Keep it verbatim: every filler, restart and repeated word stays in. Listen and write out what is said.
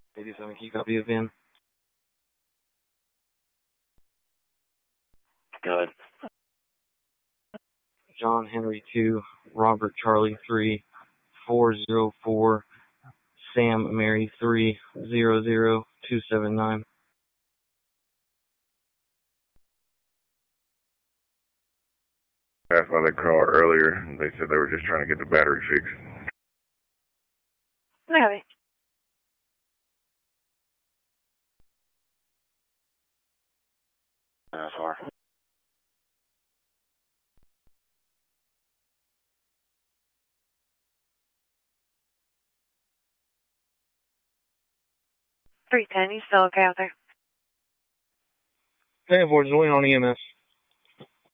eighty-seven, can you copy of Van? Go ahead. John Henry two, Robert Charlie three, four zero four, Sam Mary three, zero zero two seven nine. That's why they called earlier. They said they were just trying to get the battery fixed. I have it. How far? three ten, you still okay out there? Okay, boys, waiting on E M S.